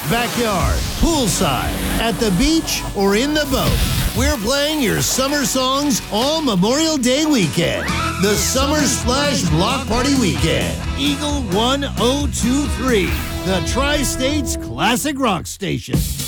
backyard, poolside, at the beach, or in the boat. We're playing your summer songs all Memorial Day weekend. The Summer Splash Block Party Weekend. Eagle 1023, the Tri-States Classic Rock Station.